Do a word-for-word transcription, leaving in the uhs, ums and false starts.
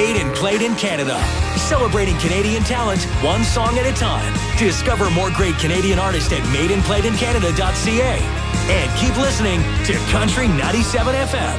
Made and Played in Canada. Celebrating Canadian talent, one song at a time. Discover more great Canadian artists at made and played in canada dot c a. And keep listening to Country ninety-seven F M.